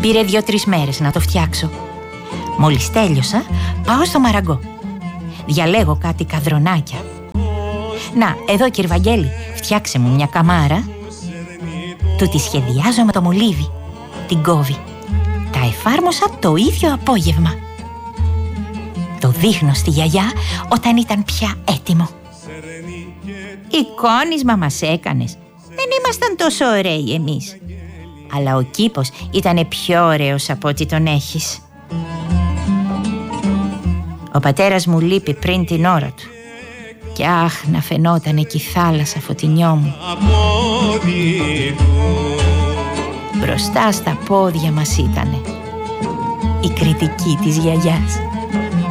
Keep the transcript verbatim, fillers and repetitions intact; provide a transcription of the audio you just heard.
Πήρε δύο-τρεις μέρες να το φτιάξω. Μόλις τέλειωσα, πάω στο μαραγκό. Διαλέγω κάτι καδρονάκια. Να, εδώ κύριε Βαγγέλη, φτιάξε μου μια καμάρα. Του τη σχεδιάζω με το μολύβι. Την κόβει. Τα εφάρμοσα το ίδιο απόγευμα. Το δείχνω στη γιαγιά όταν ήταν πια έτοιμο. Εικόνισμα μας έκανες. Δεν ήμασταν τόσο ωραίοι εμείς. Αλλά ο κήπος ήτανε πιο ωραίος από ό,τι τον έχεις. Ο πατέρας μου λείπει πριν την ώρα του. Κι αχ, να φαινόταν εκεί η θάλασσα φωτεινιό μου. Μπροστά στα πόδια μας ήτανε η κριτική της γιαγιάς.